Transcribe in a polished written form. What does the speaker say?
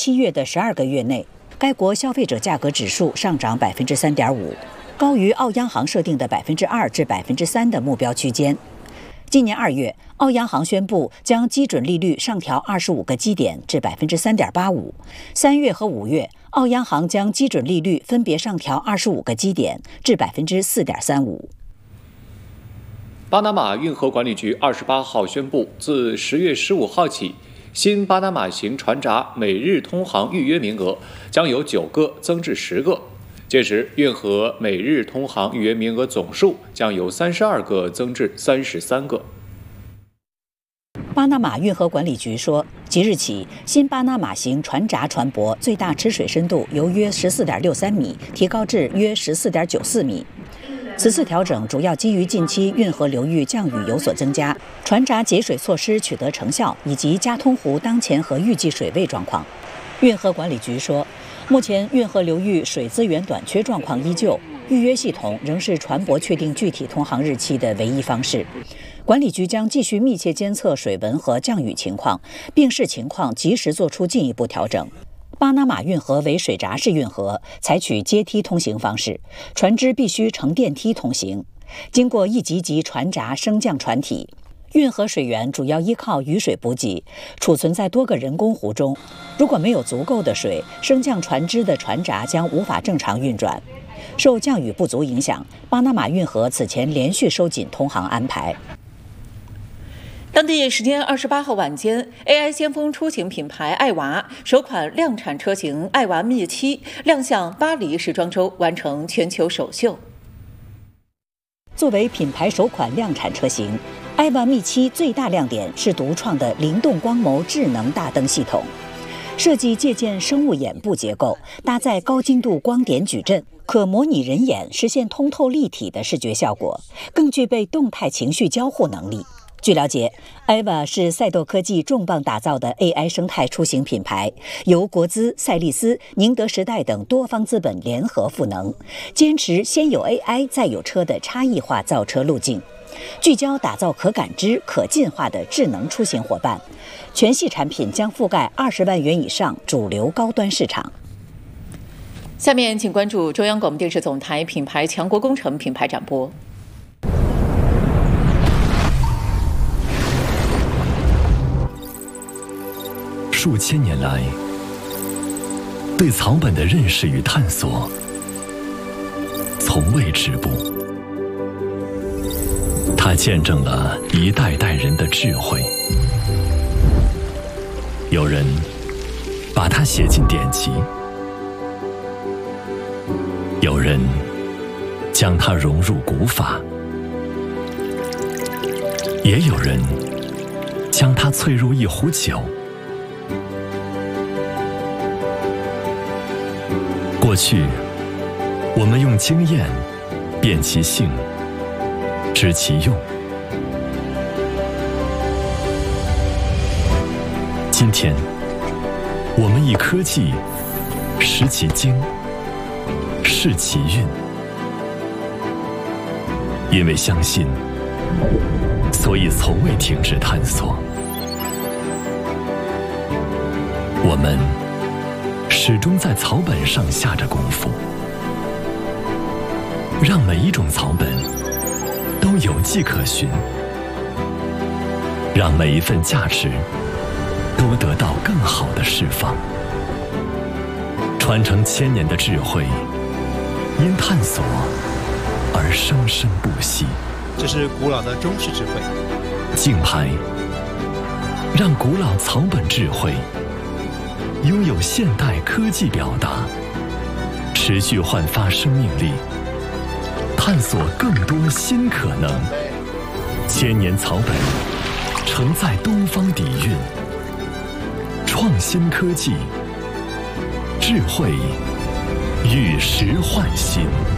7月的12个月内，该国消费者价格指数上涨3.5%，高于澳央行设定的2%至3%的目标区间。今年2月，澳央行宣布将基准利率上调25个基点至3.85%。3月和5月，澳央行将基准利率分别上调25个基点至4.35%。 巴拿马运河管理局28号宣布，自10月15号起，新巴拿马型船闸每日通航预约名额将由9个增至10个。届时，运河每日通航预约名额总数将由32个增至33个。 巴拿马运河管理局说，即日起，新巴拿马型船闸船舶最大吃水深度由约14.63米提高至约14.94米。此次调整主要基于近期运河流域降雨有所增加，船闸节水措施取得成效，以及加通湖当前和预计水位状况。运河管理局说，目前运河流域水资源短缺状况依旧，预约系统仍是船舶确定具体通航日期的唯一方式。管理局将继续密切监测水文和降雨情况，并视情况及时做出进一步调整。巴拿马运河为水闸式运河，采取阶梯通行方式，船只必须乘电梯通行。经过一级级船闸升降船体，运河水源主要依靠雨水补给，储存在多个人工湖中。如果没有足够的水，升降船只的船闸将无法正常运转。受降雨不足影响，巴拿马运河此前连续收紧通航安排。 当地时间28号晚间 ，AI 先锋出行品牌爱娃首款量产车型爱娃蜜7亮相巴黎时装周，完成全球首秀。 作为品牌首款量产车型，爱娃蜜7最大亮点是独创的灵动光眸智能大灯系统，设计借鉴生物眼部结构，搭载高精度光点矩阵，可模拟人眼，实现通透立体的视觉效果，更具备动态情绪交互能力。据了解，艾娃是赛斗科技重磅打造的 AI 生态出行品牌，由国资、赛力斯、宁德时代等多方资本联合赋能，坚持先有 AI 再有车的差异化造车路径，聚焦打造可感知、可进化的智能出行伙伴。全系产品将覆盖20万元以上主流高端市场。 下面请关注中央广播电视总台品牌强国工程品牌展播。 数千年来，对草本的认识与探索从未止步。它见证了一代代人的智慧。有人把它写进典籍，有人将它融入古法，也有人将它萃入一壶酒。过去，我们用经验辨其性，知其用。今天，我们以科技识其精，试其韵。因为相信，所以从未停止探索。我们始终在草本上下着功夫，让每一种草本都有迹可循，让每一份价值都得到更好的释放。传承千年的智慧，因探索而生生不息。 这是古老的中式智慧。 竞拍，让古老草本智慧拥有现代科技表达，持续焕发生命力，探索更多新可能。千年草本承载东方底蕴，创新科技，智慧玉石焕新。